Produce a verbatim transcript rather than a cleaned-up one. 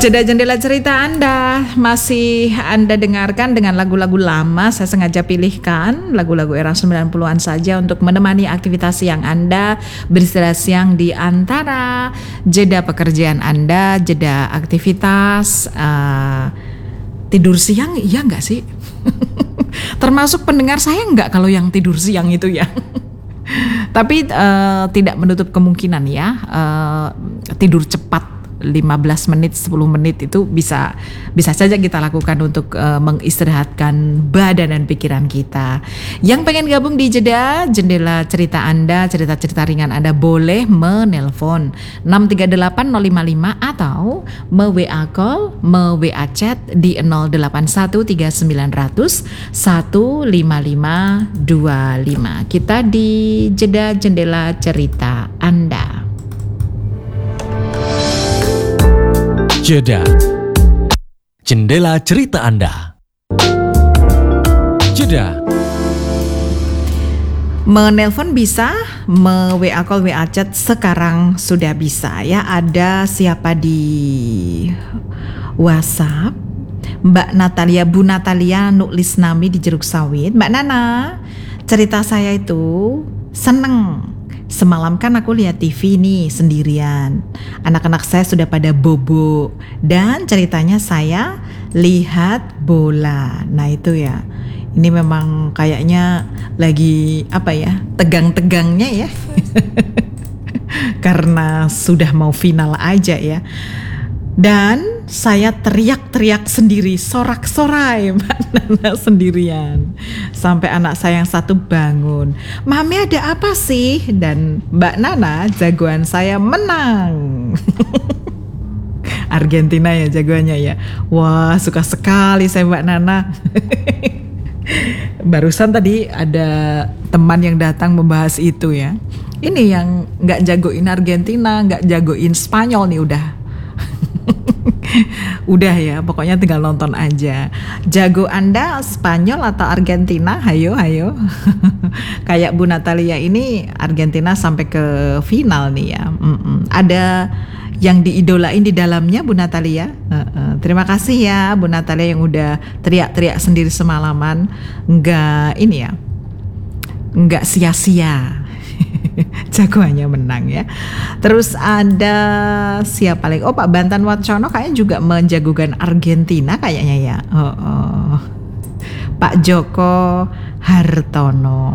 Jeda jendela cerita Anda masih Anda dengarkan dengan lagu-lagu lama. Saya sengaja pilihkan lagu-lagu era sembilan puluhan saja untuk menemani aktivitas siang Anda, beristirahat siang di antara jeda pekerjaan Anda, jeda aktivitas, uh, tidur siang, iya nggak sih? Termasuk pendengar saya nggak kalau yang tidur siang itu ya. Tapi uh, tidak menutup kemungkinan ya, uh, tidur cepat lima belas menit, sepuluh menit itu bisa bisa saja kita lakukan untuk uh, mengistirahatkan badan dan pikiran kita. Yang pengen gabung di jeda jendela cerita Anda, cerita-cerita ringan Anda, boleh menelpon enam tiga delapan nol lima lima atau me-W A call, me-W A chat di nol delapan satu tiga sembilan nol nol satu lima lima dua lima. Kita di jeda jendela cerita Anda. Jeda jendela cerita Anda. Jeda. Menelpon bisa, me-W A call, W A chat sekarang sudah bisa ya. Ada siapa di WhatsApp? Mbak Natalia, Bu Natalia nulis nami di Jeruk Sawit. Mbak Nana, cerita saya itu seneng. Semalam kan aku lihat T V nih sendirian. Anak-anak saya sudah pada bobo dan ceritanya saya lihat bola. Nah itu ya, ini memang kayaknya lagi apa ya, tegang-tegangnya ya. Karena sudah mau final aja ya. Dan saya teriak-teriak sendiri, sorak-sorai Mbak Nana sendirian. Sampai anak saya yang satu bangun, "Mami ada apa sih?" Dan Mbak Nana, jagoan saya, menang. Argentina ya jagoannya ya. Wah, suka sekali saya Mbak Nana. Barusan tadi ada teman yang datang membahas itu ya. Ini yang gak jagoin Argentina, gak jagoin Spanyol nih udah. Udah ya, pokoknya tinggal nonton aja. Jago Anda Spanyol atau Argentina? Hayo, hayo. Kayak Bu Natalia ini Argentina sampai ke final nih ya. Mm-mm. Ada yang diidolain di dalamnya Bu Natalia. Uh-uh. Terima kasih ya Bu Natalia yang udah teriak-teriak sendiri semalaman. Nggak ini ya, nggak sia-sia. Jagoannya menang ya. Terus ada siapa lagi? Oh Pak Bantan Wacana kayaknya juga menjagokan Argentina kayaknya ya. Oh, oh. Pak Joko Hartono.